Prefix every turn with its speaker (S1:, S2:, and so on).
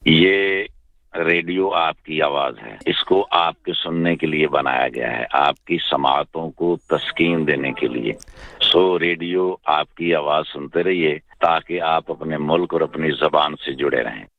S1: ये रेडियो आपकी आवाज है, इसको आपके सुनने के लिए बनाया गया है, आपकी समाअतों को तस्कीन देने के लिए। सो रेडियो आपकी आवाज सुनते रहिए ताकि आप अपने मुल्क और अपनी ज़बान से जुड़े रहें।